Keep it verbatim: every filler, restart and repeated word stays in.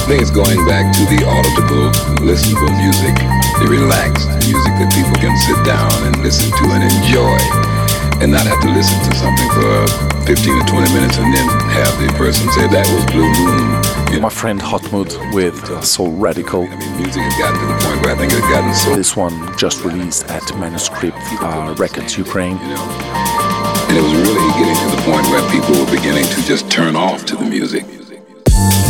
think it's going back to the auditable, listenable music, the relaxed music that people can sit down and listen to and enjoy, and not have to listen to something for fifteen or twenty minutes and then have the person say that was Blue Moon. You know? My friend Hotmood with Soul Radical. I mean, music has gotten to the point where I think it's gotten so... This one just released at Manuscript uh, Records Ukraine. You know? And it was really getting to the point where people were beginning to just turn off to the music.